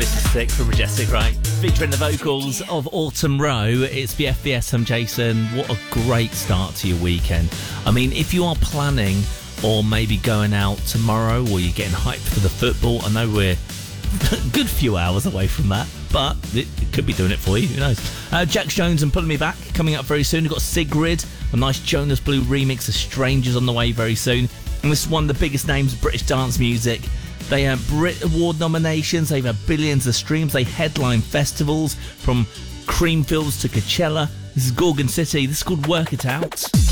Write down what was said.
This is sick for Majestic, right? Featuring the vocals of Autumn Row. It's the FBS. I'm Jason. What a great start to your weekend. I mean, if you are planning or maybe going out tomorrow or you're getting hyped for the football, I know we're a good few hours away from that, but it could be doing it for you, who knows. Jax Jones and Pulling Me Back coming up very soon. We've got Sigrid, a nice Jonas Blue remix of Strangers on the way very soon. And this is one of the biggest names of British dance music. They have Brit Award nominations, they've had billions of streams, they headline festivals from Creamfields to Coachella. This is Gorgon City, this is called Work It Out.